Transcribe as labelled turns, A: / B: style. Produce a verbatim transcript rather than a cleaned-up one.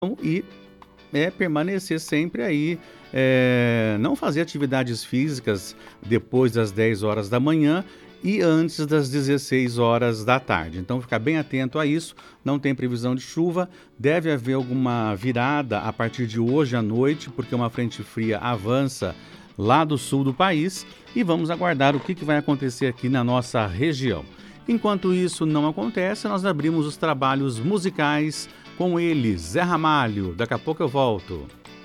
A: e é permanecer sempre aí, eh, não fazer atividades físicas depois das dez horas da manhã e antes das dezesseis horas da tarde. Então ficar bem atento a isso, não tem previsão de chuva, deve haver alguma virada a partir de hoje à noite, porque uma frente fria avança lá do sul do país e vamos aguardar o que que vai acontecer aqui na nossa região. Enquanto isso não acontece, nós abrimos os trabalhos musicais com ele, Zé Ramalho. Daqui a pouco eu volto.